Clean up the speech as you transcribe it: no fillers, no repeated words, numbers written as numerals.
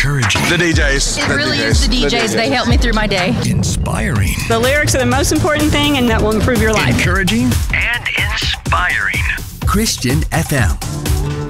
Encouraging. The DJs. It really is the DJs. They help me through my day. Inspiring. The lyrics are the most important thing, and that will improve your life. Encouraging. And inspiring. Christian FM.